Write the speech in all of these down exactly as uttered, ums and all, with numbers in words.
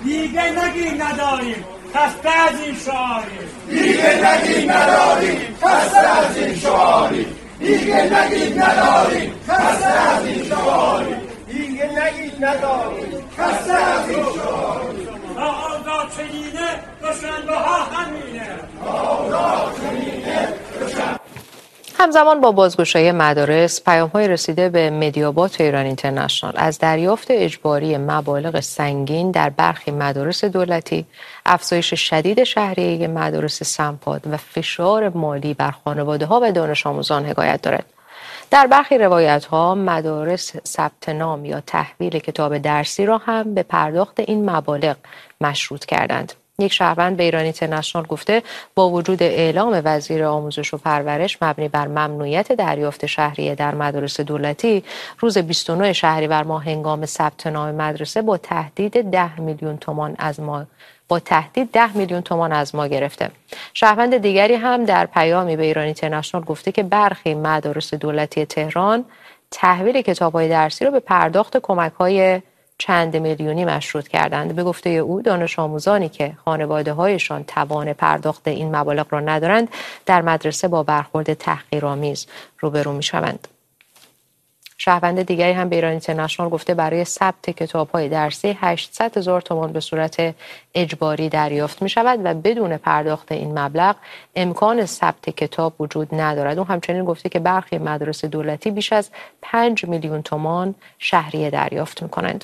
دیگه نگی نداریم خسته از این شعاریم. دیگه نگی نداریم خسته از این شعاریم. دیگه نگی نداریم خسته از این شعاریم. دیگه نگی نداریم خسته از این شعاریم. تا آزاد چنینه دوشنبه ها همینه. آزاد چنینه دوشنبه. همزمان با بازگشایی مدارس، پیام‌های رسیده به مدیابات ایران اینترنشنال از دریافت اجباری مبالغ سنگین در برخی مدارس دولتی، افزایش شدید شهریه مدارس سمپاد و فشار مالی بر خانواده‌ها و دانش آموزان حکایت دارد. در برخی روایت‌ها مدارس ثبت نام یا تحویل کتاب درسی را هم به پرداخت این مبالغ مشروط کردند. یک شهروند به ایران اینترنشنال گفته با وجود اعلام وزیر آموزش و پرورش مبنی بر ممنوعیت دریافت شهریه در مدارس دولتی، روز بیست و نه شهریور ماه هنگام ثبت نام مدرسه با تهدید ده میلیون تومان از ما با تهدید ده میلیون تومان از ما گرفته. شهروند دیگری هم در پیامی به ایران اینترنشنال گفته که برخی مدارس دولتی تهران تحویل کتاب‌های درسی را به پرداخت کمک‌های چند میلیونی مشروط کردند. به گفته او دانش آموزانی که خانواده‌هایشان توان پرداخت این مبالغ را ندارند در مدرسه با برخورد تحقیرآمیز روبرو می‌شوند. شهروند دیگری هم به ایران اینترنشنال گفته برای ثبت کتاب‌های درسی هشتصد هزار تومان به صورت اجباری دریافت می‌شود و بدون پرداخت این مبلغ امکان ثبت کتاب وجود ندارد. او همچنین گفته که برخی مدارس دولتی بیش از پنج میلیون تومان شهریه دریافت می‌کنند.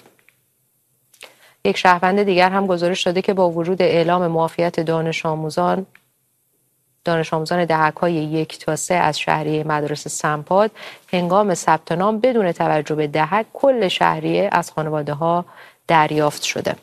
یک شهروند دیگر هم گزارش داده که با وجود اعلام معافیت دانش آموزان دانش آموزان دهک‌های یک تا سه از شهریه مدارس سمپاد هنگام ثبت نام بدون توجه به دهک کل شهریه از خانواده‌ها دریافت شده.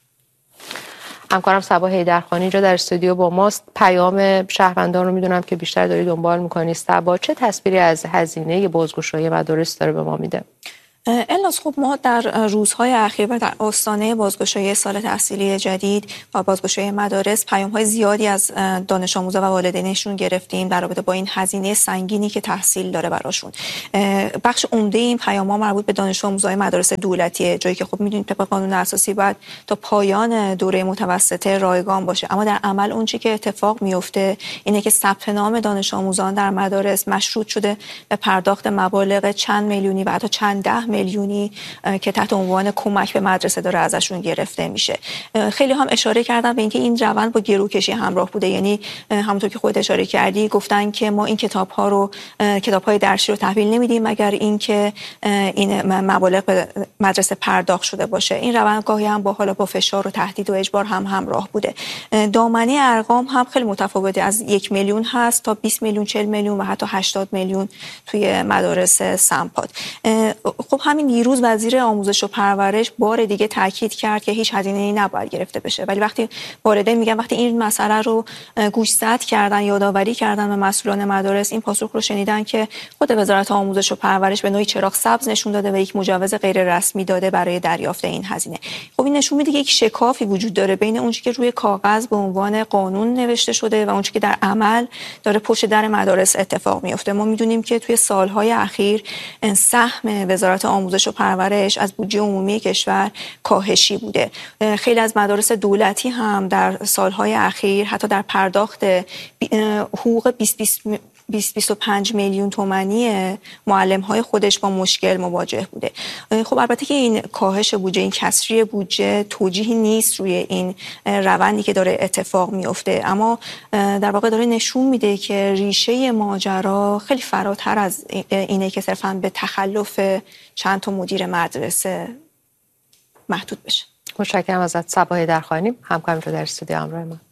همکارم صبا حیدرخانی اینجا در استودیو با ماست. پیام شهروندان رو میدونم که بیشتر داری دنبال می‌کنی. صبا چه تصویری از هزینه بازگشایی مدارس داره به ما میده؟ الناس خب ما در روزهای اخیر و در آستانه بازگشایی سال تحصیلی جدید و بازگشایی مدارس پیام‌های زیادی از دانش آموزا و والدینشون گرفتیم در رابطه با این هزینه سنگینی که تحصیل داره براشون. بخش عمده این پیام‌ها مربوط به دانش آموزای مدارس دولتیه، جایی که خب میدونید طبق قانون اساسی باید تا پایان دوره متوسطه رایگان باشه، اما در عمل اون چیزی که اتفاق میفته اینه که ثبت نام دانش آموزان در مدارس مشروط شده به پرداخت مبالغ چند میلیونی و حتی چند ده میلیونی که تحت عنوان کمک به مدرسه داره ازشون گرفته میشه. خیلی هم اشاره کردن به اینکه این روند با گروکشی همراه بوده، یعنی همونطور که خودت اشاره کردی گفتن که ما این کتاب ها رو کتاب های درسی رو تحویل نمیدیم مگر اینکه این مبالغ به مدرسه پرداخت شده باشه. این روند گاهی هم با حالا با فشار و تهدید و اجبار هم همراه بوده. دامنه ارقام هم خیلی متفاوته، از یک میلیون هست تا بیست میلیون، چهل میلیون و حتی هشتاد میلیون توی مدارس سمپاد. خب همین دیروز وزیر آموزش و پرورش بار دیگه تاکید کرد که هیچ هزینه‌ای نباید گرفته بشه، ولی وقتی والدین میگن وقتی این مسئله رو گوشزد کردن، یادآوری کردن به مسئولان مدارس، این پاسخ رو شنیدن که خود وزارت آموزش و پرورش به نوعی چراغ سبز نشون داده و یک مجوز غیر رسمی داده برای دریافت این هزینه. خب این نشون میده که یک شکافی وجود داره بین اون چیزی که روی کاغذ به عنوان قانون نوشته شده و اون چیزی که در عمل داره پشت در مدارس اتفاق میفته. ما میدونیم که توی سالهای اخیر سهم وزارت آموزش و پرورش از بودجه عمومی کشور کاهشی بوده. خیلی از مدارس دولتی هم در سالهای اخیر حتی در پرداخت حقوق بیست بیست و پنج میلیون تومانی معلم‌های خودش با مشکل مواجه بوده. خب البته که این کاهش بودجه، این کسری بودجه توجیهی نیست روی این روندی که داره اتفاق میفته، اما در واقع داره نشون میده که ریشه ماجرا خیلی فراتر از اینه که صرفاً به تخلف چند تا مدیر مدرسه محدود بشه. متشکرم ازت صبا حیدرخانی، همکارم رو در استودیو همراه ما.